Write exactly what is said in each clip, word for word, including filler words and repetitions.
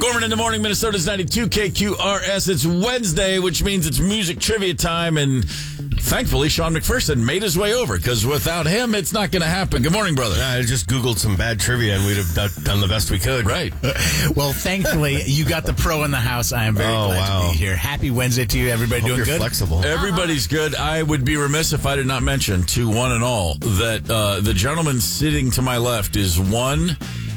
Gorman in the morning, Minnesota's ninety-two K Q R S. It's Wednesday, which means it's music trivia time, and thankfully, Sean McPherson made his way over, because without him, it's not going to happen. Good morning, brother. I just Googled some bad trivia, and we'd have done, done the best we could. Right. Well, thankfully, you got the pro in the house. I am very Oh, glad wow. to be here. Happy Wednesday to you. Everybody Hope doing you're good? flexible. Everybody's good. I would be remiss if I did not mention to one and all that uh, the gentleman sitting to my left is one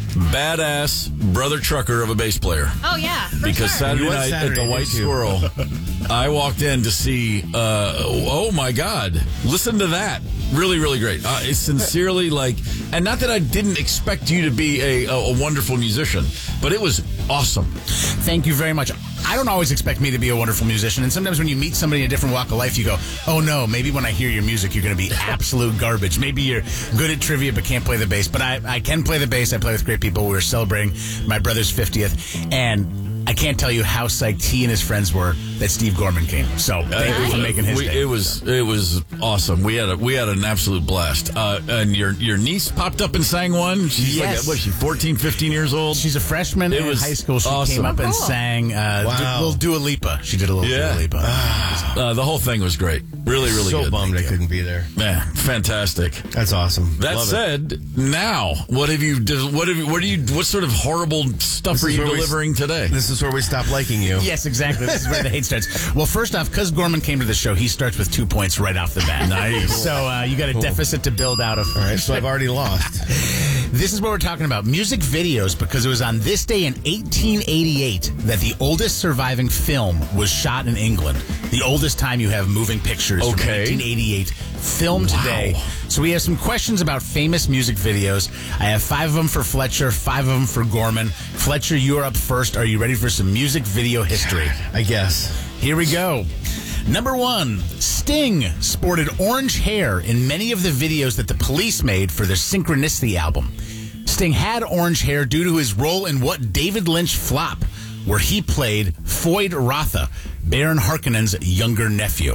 badass brother trucker of a bass player. Oh, yeah. For Because sure. Saturday You went night Saturday, at the White didn't you? Squirrel, I walked in to see, uh, oh my God, listen to that. Really, really great. Uh, it's sincerely like, and not that I didn't expect you to be a, a, a wonderful musician, but it was awesome. Thank you very much. I don't always expect me to be a wonderful musician, and sometimes when you meet somebody in a different walk of life, you go, oh no, maybe when I hear your music, you're going to be absolute garbage. Maybe you're good at trivia but can't play the bass. But I, I can play the bass. I play with great people. We were celebrating my brother's fiftieth, and I can't tell you how psyched he and his friends were that Steve Gorman came. So thank you for making his We, day. it was it was awesome. We had a we had an absolute blast. Uh, and your your niece popped up and sang one. She's Yes. like, what, is she fourteen, fifteen years old? She's a freshman It in was high school. She awesome. came up and Cool. sang uh, Wow. du- little Dua Lipa. She did a little Yeah. Dua Lipa. Uh, the whole thing was great. Really, really so good. bummed I couldn't be there. Man, fantastic. That's awesome. That Love it. said, now what have you? What have you? What do you? What sort of horrible stuff This are is you where we- delivering today? This is where we stop liking you. Yes, exactly. This is where the hate starts. Well, first off, because Gorman came to the show, he starts with two points right off the bat. Nice. So uh, you got a deficit to build out of. All right, so I've already lost. This is what we're talking about. Music videos, because it was on this day in eighteen eighty-eight that the oldest surviving film was shot in England. The oldest time you have moving pictures from Okay. eighteen eighty-eight filmed Wow. today. So we have some questions about famous music videos. I have five of them for Fletcher, five of them for Gorman. Fletcher, you're up first. Are you ready for some music video history? I guess. Here we go. Number one, Sting sported orange hair in many of the videos that the Police made for their Synchronicity album. Sting had orange hair due to his role in what David Lynch flop, where he played Floyd Rotha, Baron Harkonnen's younger nephew.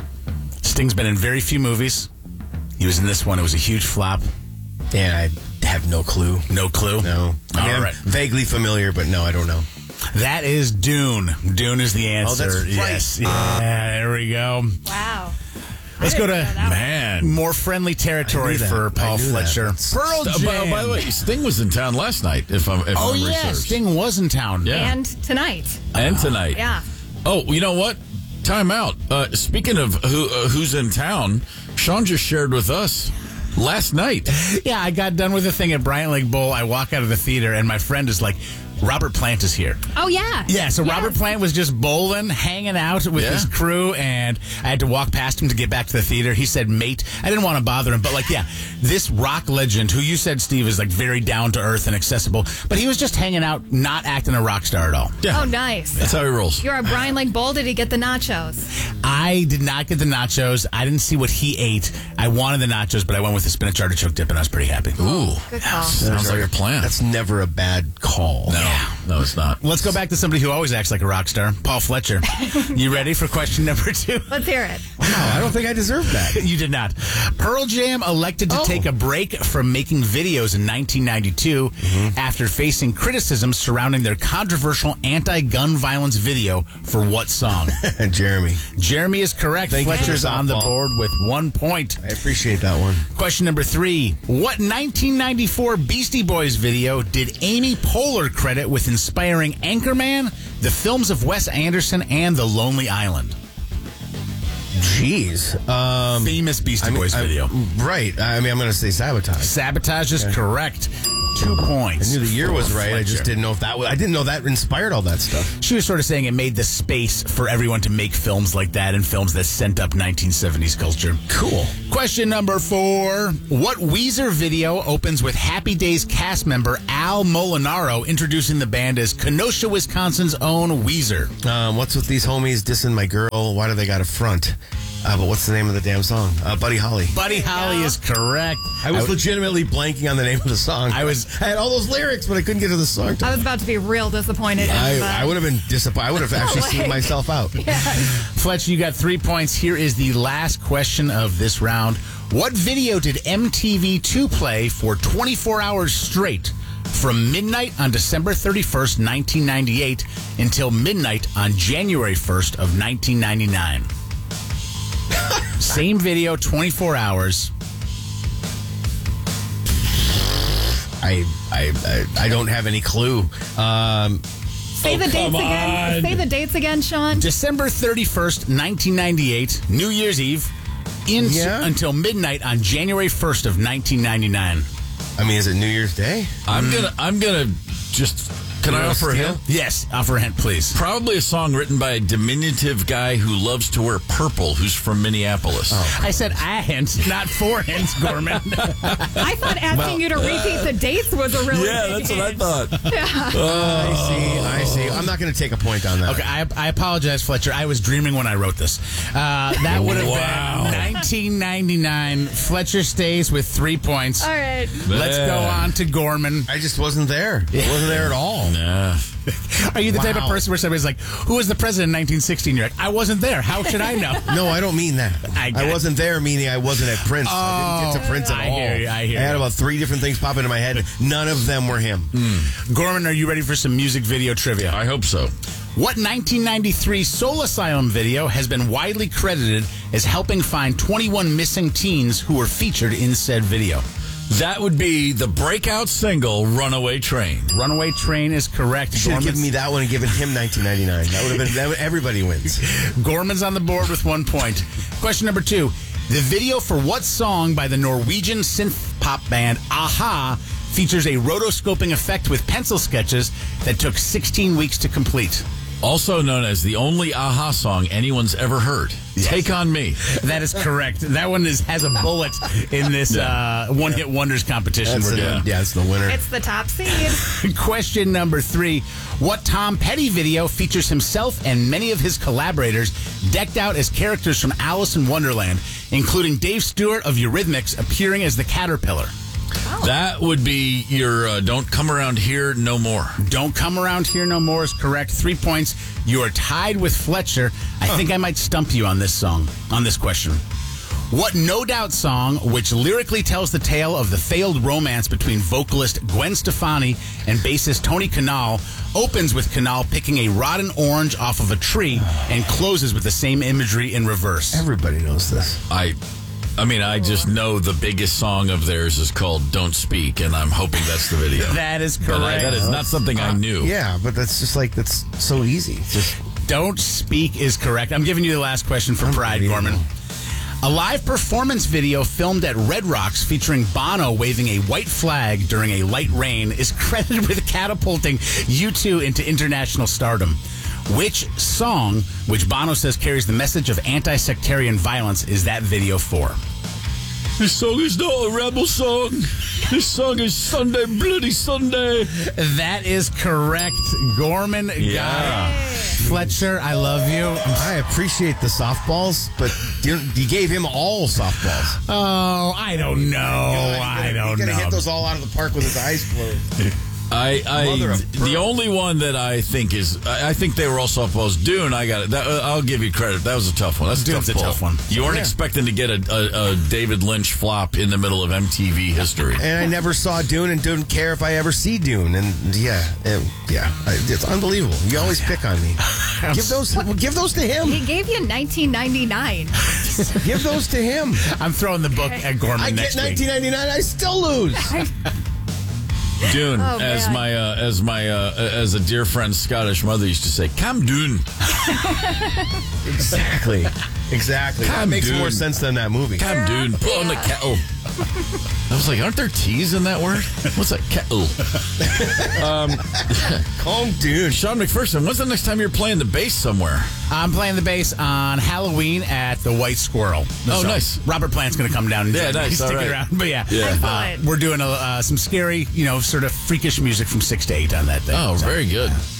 Sting's been in very few movies. He was in this one. It was a huge flop. Yeah, I have no clue. No clue? No. I mean, All I'm right. vaguely familiar, but no, I don't know. That is Dune. Dune is the answer. Oh, that's right. Yes. Yeah, there we go. Wow. Let's I go didn't to know that one. Man. more friendly territory I knew that. for I Paul knew that. Fletcher. That's- Pearl Uh, Jam. by, by the way, Sting was in town last night. If I'm if oh memory yeah, serves. Sting was in town. Yeah. And tonight. and tonight. Yeah. Oh, you know what? Time out. Uh, speaking of who uh, who's in town, Sean just shared with us last night. Yeah, I got done with the thing at Bryant Lake Bowl. I walk out of the theater, and my friend is like, Robert Plant is here. Oh, yeah. Yeah, so Yes. Robert Plant was just bowling, hanging out with Yeah. his crew, and I had to walk past him to get back to the theater. He said, mate. I didn't want to bother him, but like, yeah, this rock legend, who you said, Steve, is like very down to earth and accessible, but he was just hanging out, not acting a rock star at all. Yeah. Oh, nice. That's how he rolls. You're at Brian Lake Bowl. Did he get the nachos? I did not get the nachos. I didn't see what he ate. I wanted the nachos, but I went with the spinach artichoke dip, and I was pretty happy. Ooh, Good call. sounds like a plan. That's never a bad call. No, no, it's not. Let's go back to somebody who always acts like a rock star, Paul Fletcher. You ready for question number two? Let's hear it. Wow, I don't think I deserve that. You did not. Pearl Jam elected to Oh. take a break from making videos in nineteen ninety-two after facing criticism surrounding their controversial anti-gun violence video for what song? Jeremy, Jeremy is correct. Thank you for Fletcher's the on the softball. board with one point. I appreciate that one. Question number three. What nineteen ninety-four Beastie Boys video did Amy Poehler credit with inspiring Anchorman, the films of Wes Anderson, and The Lonely Island? Jeez. Um, Famous Beastie I mean, Boys I- video. Right. I mean, I'm going to say Sabotage. Sabotage is correct. Two points. I knew the year was for right. I just Fletcher. didn't know if that was. I didn't know that inspired all that stuff. She was sort of saying it made the space for everyone to make films like that and films that sent up nineteen seventies culture. Cool. Question number four. What Weezer video opens with Happy Days cast member Al Molinaro introducing the band as Kenosha, Wisconsin's own Weezer? Um, what's with these homies dissing my girl? Why do they got a front? Uh, but what's the name of the damn song? Uh, Buddy Holly. Buddy Holly go. is correct. I was w- legitimately blanking on the name of the song. I was- I had all those lyrics, but I couldn't get to the song. I was about to be real disappointed. in, I, uh, I would have been disappointed. I would have actually seen like- myself out. Fletcher, you got three points. Here is the last question of this round. What video did M T V two play for twenty-four hours straight from midnight on December thirty-first, nineteen ninety-eight until midnight on January first of nineteen ninety-nine. Same video, twenty-four hours. I, I, I, I don't have any clue. Um, Say Oh, the dates come again. on. Say the dates again, Sean. December thirty-first, nineteen ninety-eight, New Year's Eve, in, Yeah. until midnight on January first of nineteen ninety-nine. I mean, is it New Year's Day? I'm gonna. I'm gonna just. Can I wanna offer a steal? hint? Yes, offer a hint, please. Probably a song written by a diminutive guy who loves to wear purple, who's from Minneapolis. I said a hint, not four hints, Gorman. I thought asking you to repeat the dates was a really Yeah, big that's what I hint. thought. I see. I see. I'm not going to take a point on that. Okay, I, I apologize, Fletcher. I was dreaming when I wrote this. Uh, that would have Wow. been nineteen ninety-nine. Fletcher stays with three points. All right. Let's go Yeah. on to Gorman. I just wasn't there. I wasn't there at all. Nah. Are you the type of Wow. person where somebody's like, who was the president in nineteen sixteen? You're like, I wasn't there. How should I know? No, I don't mean that. I I, get it. wasn't there, meaning I wasn't at Prince. I didn't get to Prince at I all. hear you, I hear I had you. about three different things pop into my head. None of them were him. Gorman, are you ready for some music video trivia? I hope so. What nineteen ninety-three Soul Asylum video has been widely credited as helping find twenty-one missing teens who were featured in said video? That would be the breakout single "Runaway Train." Runaway Train is correct. Should have Gorman's- given me that one and given him nineteen ninety-nine. That would have been, that would, everybody wins. Gorman's on the board with one point. Question number two. The video for what song by the Norwegian synth pop band Aha features a rotoscoping effect with pencil sketches that took sixteen weeks to complete? Also known as the only Aha song anyone's ever heard. Take on Me. That is correct. That one is has a bullet in this uh, one hit wonders competition That's we're the, doing. Yeah. yeah, that's the winner. It's the top seed. Question number three. What Tom Petty video features himself and many of his collaborators decked out as characters from Alice in Wonderland, including Dave Stewart of Eurythmics appearing as the Caterpillar? That would be your uh, "Don't Come Around Here No More." Don't Come Around Here No More is correct. Three points. You are tied with Fletcher. I think I might stump you on this song, on this question. What No Doubt song, which lyrically tells the tale of the failed romance between vocalist Gwen Stefani and bassist Tony Kanal, opens with Kanal picking a rotten orange off of a tree and closes with the same imagery in reverse? Everybody knows this. I, I mean, I just know the biggest song of theirs is called "Don't Speak," and I'm hoping that's the video. That is But I- correct. that is not something I knew. Yeah, but that's just like, that's so easy. It's just Don't Speak is correct. I'm giving you the last question for pride, Unbelievable. Gorman. A live performance video filmed at Red Rocks featuring Bono waving a white flag during a light rain is credited with catapulting U two into international stardom. Which song, which Bono says carries the message of anti-sectarian violence, is that video for? This song is not a rebel song. This song is Sunday, Bloody Sunday. That is correct. Gorman got Yeah. it. Fletcher, I love you. I appreciate the softballs, but you, you gave him all softballs. Oh, I don't know. I don't He's gonna know. hit those all out of the park with his eyes closed. I, Mother I of the pearl. only one that I think is I, I think they were all softballs. Dune, I got it. That, uh, I'll give you credit. That was a tough one. That's a Dune's tough a pull. tough one. You weren't Yeah. expecting to get a, a, a David Lynch flop in the middle of M T V history. And I never saw Dune and didn't care if I ever see Dune. And yeah, it, yeah, I- it's unbelievable. You always pick on me. Give those, well, give those to him. He gave you nineteen ninety-nine. Give those to him. I'm throwing the book at Gorman I next get week. nineteen ninety-nine. I still lose. Dune, Oh, as man. my uh, as my uh, as a dear friend's Scottish mother used to say, "Come Dune, Exactly. Exactly. That Come, makes Dune. more sense than that movie. come Dune, put on the kettle." I was like, "Aren't there T's in that word? What's that kettle?" Calm Dune. Sean McPherson, when's the next time you're playing the bass somewhere? I'm playing the bass on Halloween at the White Squirrel. Oh, nice. Robert Plant's going to come down and Yeah, join me. nice, He's all sticking right. around. But yeah, Yeah. Uh, Excellent. we're doing a, uh, some scary, you know, sort of freakish music from six to eight on that thing. Oh, So, very good.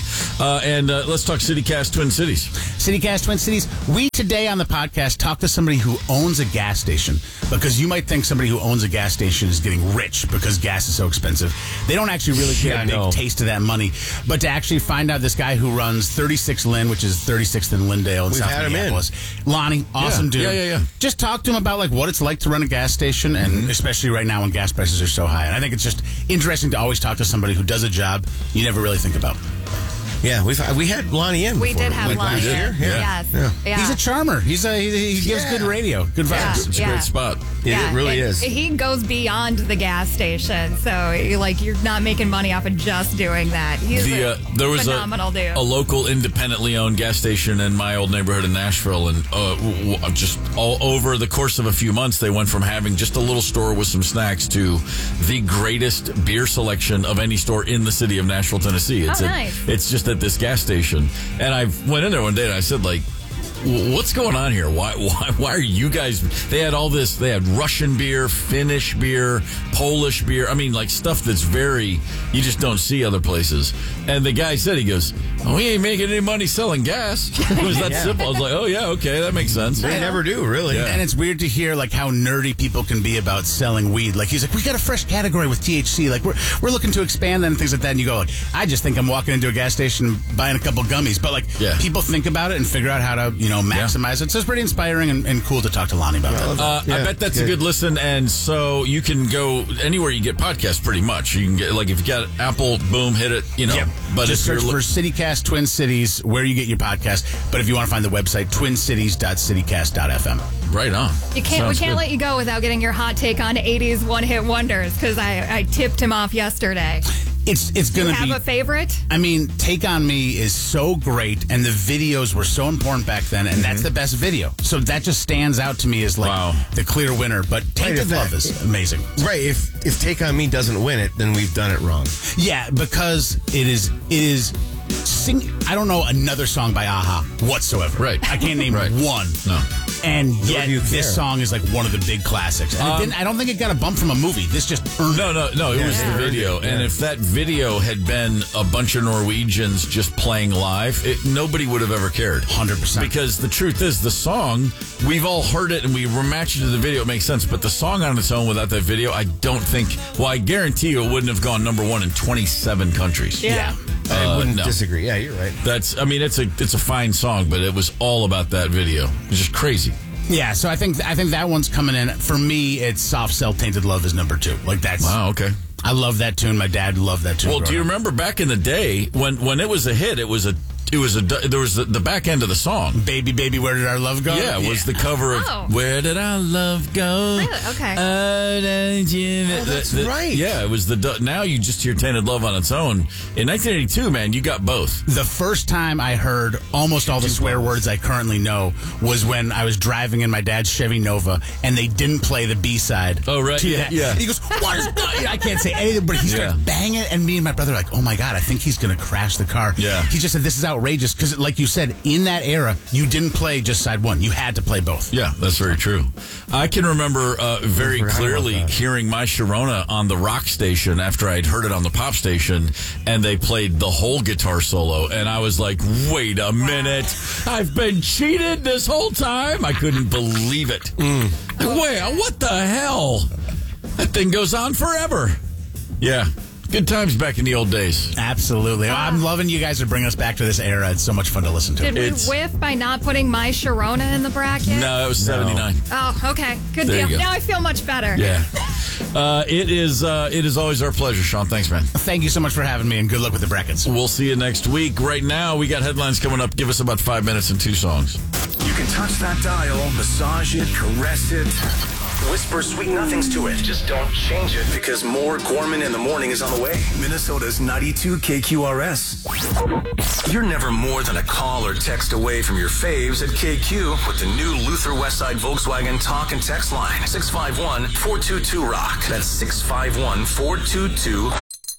Uh, and uh, let's talk CityCast Twin Cities. CityCast Twin Cities. We today on the podcast talk to somebody who owns a gas station, because you might think somebody who owns a gas station is getting rich because gas is so expensive. They don't actually really get Yeah, a big no. taste of that money. But to actually find out this guy who runs thirty-six Lynn, which is thirty-sixth and Lyndale in We've South had him in. Minneapolis. Lonnie, awesome Yeah. dude. Yeah, yeah, yeah. Just talk to him about like what it's like to run a gas station, and Mm-hmm. especially right now when gas prices are so high. And I think it's just interesting to always talk to somebody who does a job you never really think about. Yeah, we've we had Lonnie in. We before. did have Like Lonnie last in. year. Yeah. Yes. Yeah. Yeah. He's a charmer. He's a he, he gives Yeah. good radio, good Yeah. vibes. It's a great spot. It, it really and is. He goes beyond the gas station, so you- like you're not making money off of just doing that. He's The, a uh, there was a, phenomenal dude. a local independently owned gas station in my old neighborhood in Nashville, and uh, w- w- just all over the course of a few months, they went from having just a little store with some snacks to the greatest beer selection of any store in the city of Nashville, Tennessee. It's Oh, at- nice. it's just at this gas station, and I went in there one day and I said, like, what's going on here? Why, why, why are you guys? They had all this. They had Russian beer, Finnish beer, Polish beer. I mean, like stuff that's very you just don't see other places. And the guy said, he goes, "Oh, we ain't making any money selling gas." It was that Yeah. simple. I was like, "Oh yeah, okay, that makes sense." They never do, really. Yeah. And it's weird to hear like how nerdy people can be about selling weed. Like he's like, we got a fresh category with T H C. Like we're we're looking to expand that and things like that. And you go like, I just think I'm walking into a gas station and buying a couple gummies. But like Yeah. people think about it and figure out how to you know maximize it. So it's pretty inspiring and, and cool to talk to Lonnie about that. Uh, I Yeah, bet that's a good. good listen, and so you can go anywhere you get podcasts. Pretty much, you can get like if you got Apple, boom, hit it. You know, Yep. but just if you're search look- for CityCast Twin Cities where you get your podcast. But if you want to find the website, twin cities dot citycast dot f m. right on, You can't. Sounds we can't good. let you go without getting your hot take on eighties one-hit wonders, because I, I tipped him off yesterday. It's it's Do you going to have be. a favorite? I mean, Take On Me is so great, and the videos were so important back then, and that's the best video. So that just stands out to me as like Wow. the clear winner. But Tainted if that- Love is amazing. Right. If if Take On Me doesn't win it, then we've done it wrong. Yeah, because it is it is. Sing. I don't know another song by Aha whatsoever. Right. I can't name Right. one. No. And yet do you care. this song is like one of the big classics. And it Um, didn't, I don't think it got a bump from a movie. This just earned No, it. no, no. It was Yeah. the video, and if that video had been a bunch of Norwegians just playing live, it, nobody would have ever cared. one hundred percent. Because the truth is, the song, we've all heard it and we matched it to the video. It makes sense. But the song on its own without that video, I don't think, well, I guarantee you it wouldn't have gone number one in twenty-seven countries. Yeah. I Uh, wouldn't no. disagree. Yeah, you're right. That's, I mean, it's a it's a fine song, but it was all about that video. It's just crazy. Yeah, so I think I think that one's coming in. For me, it's Soft Cell Tainted Love is number two. Like that's Wow, okay. I love that tune. My dad loved that tune. Well, do you growing up. remember back in the day when, when it was a hit, it was a, it was a, there was the, the back end of the song. Baby, baby, where did our love go? Yeah, it was the cover of Oh. "Where Did Our Love Go?" Really? Okay. Oh, don't you- Oh, that's the- the- right. Yeah, it was the. du- Now you just hear "Tainted Love" on its own. In nineteen eighty-two, man, you got both. The first time I heard almost all the swear words I currently know was when I was driving in my dad's Chevy Nova and they didn't play the B side. Oh, right. to Yeah, that. yeah. He goes, "What is that?" I can't say anything, but he starts Yeah. banging, and me and my brother are like, "Oh my god, I think he's going to crash the car." Yeah. He just said, "This is outrageous," because, like you said, in that era, you didn't play just side one; you had to play both. Yeah, that's very true. I can remember uh, very forgot about clearly that. hearing My Sharona on the rock station after I'd heard it on the pop station, and they played the whole guitar solo, and I was like, wait a minute, I've been cheated this whole time? I couldn't believe it. Mm. Like, wait, what the hell? That thing goes on forever. Yeah, good times back in the old days. Absolutely. I'm loving you guys to bring us back to this era. It's so much fun to listen to. Did we It's- whiff by not putting My Sharona in the bracket? No, it was seventy-nine. Oh, okay. Good There you deal. go. Now I feel much better. Yeah. Uh, it is uh, it is always our pleasure, Sean. Thanks, man. Thank you so much for having me, and good luck with the brackets. We'll see you next week. Right now, we got headlines coming up. Give us about five minutes and two songs. You can touch that dial, massage it, caress it, whisper sweet nothings to it. Just don't change it because more Gorman in the Morning is on the way. Minnesota's ninety-two K Q R S. You're never more than a call or text away from your faves at K Q with the new Luther Westside Volkswagen talk and text line. six five one, four two two, ROCK. That's six five one, four two two.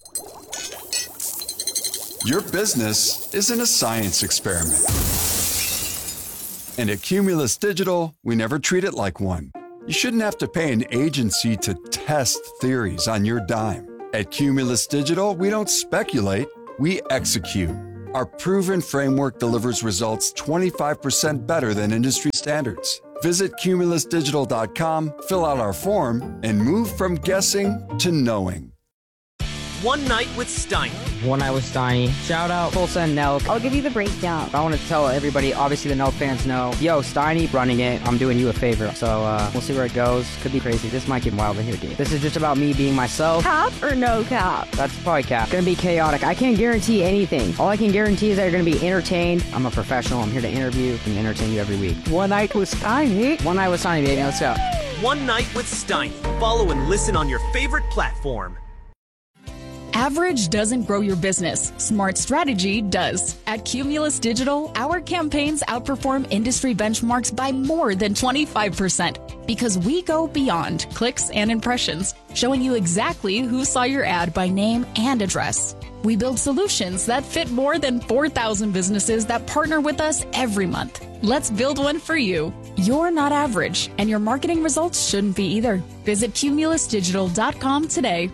Your business isn't a science experiment. And at Cumulus Digital, we never treat it like one. You shouldn't have to pay an agency to test theories on your dime. At Cumulus Digital, we don't speculate, we execute. Our proven framework delivers results twenty-five percent better than industry standards. Visit Cumulus Digital dot com, fill out our form, and move from guessing to knowing. One Night with Steiny. One Night with Steiny. Shout out Tulsa and Nelk. I'll give you the breakdown. I want to tell everybody, obviously the Nelk fans know, yo, Steiny running it, I'm doing you a favor. So uh, we'll see where it goes. Could be crazy. This might get wild in here, dude. This is just about me being myself. Cap or no cap? That's probably cap. Gonna be chaotic. I can't guarantee anything. All I can guarantee is that you're gonna be entertained. I'm a professional. I'm here to interview and entertain you every week. One Night with Steiny. One Night with Steiny, baby. Let's go. One Night with Steiny. Follow and listen on your favorite platform. Average doesn't grow your business. Smart strategy does. At Cumulus Digital, our campaigns outperform industry benchmarks by more than twenty-five percent because we go beyond clicks and impressions, showing you exactly who saw your ad by name and address. We build solutions that fit more than four thousand businesses that partner with us every month. Let's build one for you. You're not average, and your marketing results shouldn't be either. Visit Cumulus Digital dot com today.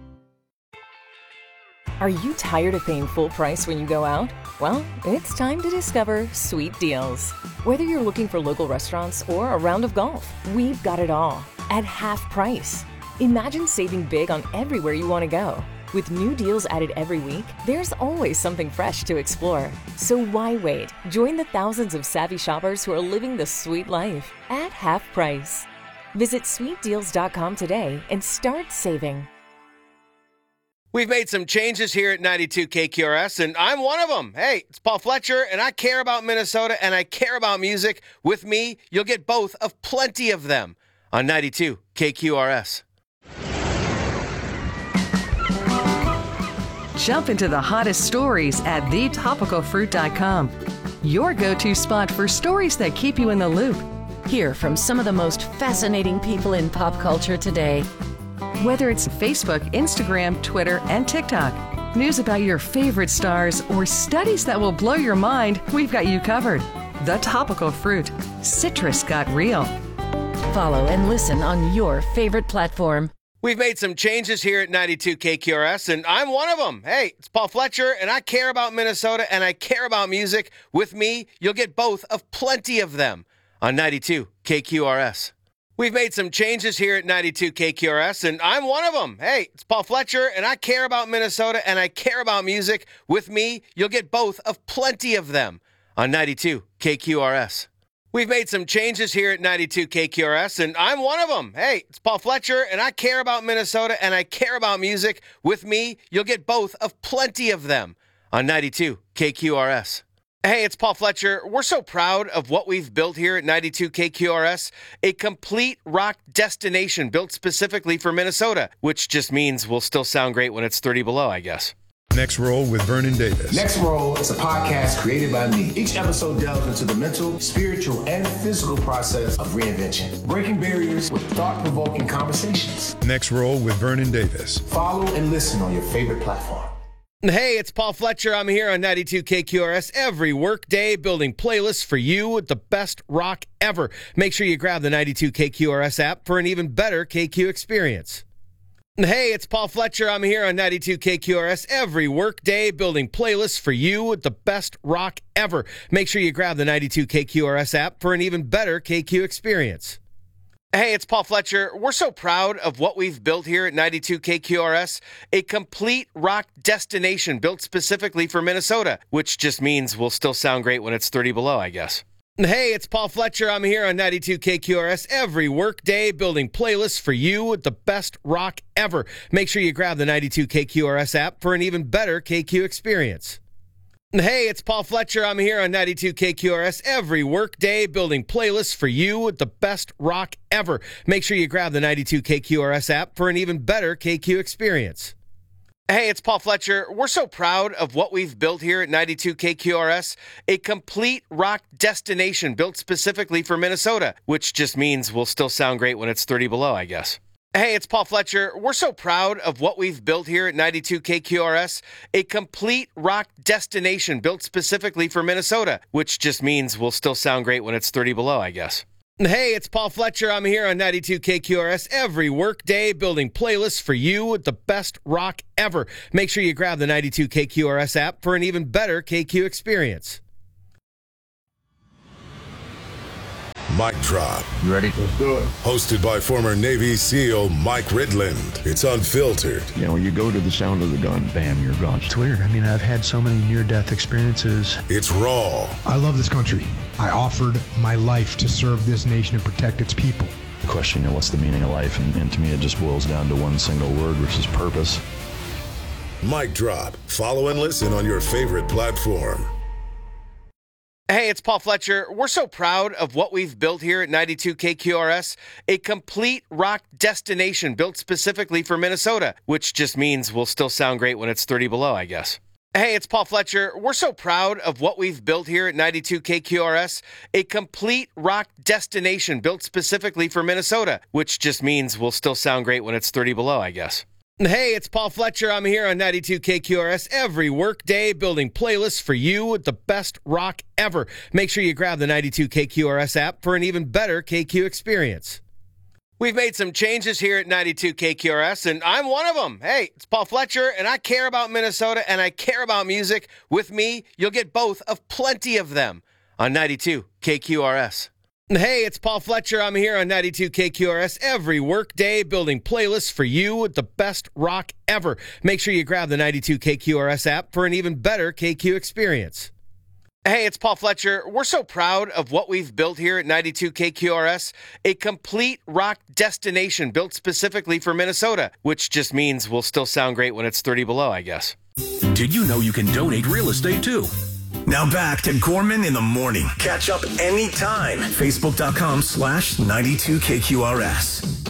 Are you tired of paying full price when you go out? Well, it's time to discover Sweet Deals. Whether you're looking for local restaurants or a round of golf, we've got it all at half price. Imagine saving big on everywhere you want to go. With new deals added every week, there's always something fresh to explore. So why wait? Join the thousands of savvy shoppers who are living the sweet life at half price. Visit Sweet Deals dot com today and start saving. We've made some changes here at ninety-two K Q R S, and I'm one of them. Hey, it's Paul Fletcher, and I care about Minnesota, and I care about music. With me, you'll get both of plenty of them on ninety-two K Q R S. Jump into the hottest stories at the topical fruit dot com. Your go-to spot for stories that keep you in the loop. Hear from some of the most fascinating people in pop culture today. Whether it's Facebook, Instagram, Twitter, and TikTok, news about your favorite stars, or studies that will blow your mind, we've got you covered. The Topical Fruit. Citrus got real. Follow and listen on your favorite platform. We've made some changes here at ninety-two K Q R S, and I'm one of them. Hey, it's Paul Fletcher, and I care about Minnesota, and I care about music. With me, you'll get both of plenty of them on ninety-two K Q R S. We've made some changes here at ninety-two K Q R S, and I'm one of them. Hey, it's Paul Fletcher, and I care about Minnesota, and I care about music. With me, you'll get both of plenty of them on ninety-two K Q R S. We've made some changes here at ninety-two K Q R S, and I'm one of them. Hey, it's Paul Fletcher, and I care about Minnesota, and I care about music. With me, you'll get both of plenty of them on ninety-two K Q R S. Hey, it's Paul Fletcher. We're so proud of what we've built here at ninety-two K Q R S, a complete rock destination built specifically for Minnesota, which just means we'll still sound great when it's thirty below, I guess. Next Roll with Vernon Davis. Next Roll is a podcast created by me. Each episode delves into the mental, spiritual, and physical process of reinvention, breaking barriers with thought-provoking conversations. Next Roll with Vernon Davis. Follow and listen on your favorite platform. Hey, it's Paul Fletcher. I'm here on ninety-two K Q R S every workday building playlists for you with the best rock ever. Make sure you grab the ninety-two K Q R S app for an even better K Q experience. Hey, it's Paul Fletcher. I'm here on ninety-two K Q R S every workday building playlists for you with the best rock ever. Make sure you grab the ninety-two K Q R S app for an even better K Q experience. Hey, it's Paul Fletcher. We're so proud of what we've built here at ninety-two K Q R S, a complete rock destination built specifically for Minnesota, which just means we'll still sound great when it's thirty below, I guess. Hey, it's Paul Fletcher. I'm here on ninety-two K Q R S every workday building playlists for you with the best rock ever. Make sure you grab the ninety-two K Q R S app for an even better K Q experience. Hey, it's Paul Fletcher. I'm here on ninety-two K Q R S every workday building playlists for you with the best rock ever. Make sure you grab the ninety-two K Q R S app for an even better K Q experience. Hey, it's Paul Fletcher. We're so proud of what we've built here at ninety-two K Q R S, a complete rock destination built specifically for Minnesota, which just means we'll still sound great when it's thirty below, I guess. Hey, it's Paul Fletcher. We're so proud of what we've built here at ninety-two K Q R S, a complete rock destination built specifically for Minnesota, which just means we'll still sound great when it's thirty below, I guess. Hey, it's Paul Fletcher. I'm here on ninety-two K Q R S every workday building playlists for you with the best rock ever. Make sure you grab the ninety-two K Q R S app for an even better K Q experience. Mic Drop. You ready? Let's do it. Hosted by former Navy SEAL Mike Ridland. It's unfiltered. You know, when you go to the sound of the gun, bam, you're gone. It's weird. I mean, I've had so many near-death experiences. It's raw. I love this country. I offered my life to serve this nation and protect its people. The question, you know, what's the meaning of life? And, and to me, it just boils down to one single word, which is purpose. Mic Drop. Follow and listen on your favorite platform. Hey, it's Paul Fletcher. We're so proud of what we've built here at ninety-two K Q R S, a complete rock destination built specifically for Minnesota, which just means we'll still sound great when it's thirty below, I guess. Hey, it's Paul Fletcher. We're so proud of what we've built here at ninety-two K Q R S, a complete rock destination built specifically for Minnesota, which just means we'll still sound great when it's thirty below, I guess. Hey, it's Paul Fletcher. I'm here on ninety-two K Q R S every workday building playlists for you with the best rock ever. Make sure you grab the ninety-two K Q R S app for an even better K Q experience. We've made some changes here at ninety-two K Q R S, and I'm one of them. Hey, it's Paul Fletcher, and I care about Minnesota, and I care about music. With me, you'll get both of plenty of them on ninety-two K Q R S. Hey, it's Paul Fletcher. I'm here on ninety-two K Q R S every workday building playlists for you with the best rock ever. Make sure you grab the ninety-two K Q R S app for an even better K Q experience. Hey, it's Paul Fletcher. We're so proud of what we've built here at ninety-two K Q R S, a complete rock destination built specifically for Minnesota, which just means we'll still sound great when it's thirty below, I guess. Did you know you can donate real estate too? Now back to Gorman in the Morning. Catch up anytime. Facebook.com slash 92KQRS.